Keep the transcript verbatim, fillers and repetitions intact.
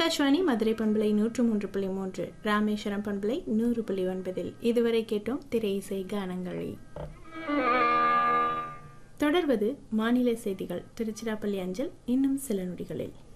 ஆகாஷ்வாணி மதுரை பண்பலை நூற்று மூன்று புள்ளி மூன்று, ராமேஸ்வரம் பண்பலை நூறு புள்ளி ஒன்பதில் இதுவரை கேட்டோம் திரை இசை கானங்களை. தொடர்வது மாநில செய்திகள் திருச்சிராப்பள்ளி அஞ்சல் இன்னும் சில நொடிகளில்.